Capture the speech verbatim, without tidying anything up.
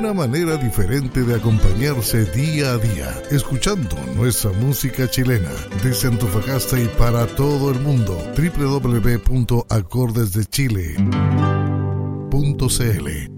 una manera diferente de acompañarse día a día, escuchando nuestra música chilena, desde Antofagasta y para todo el mundo. doble u doble u doble u punto acordes de chile punto c l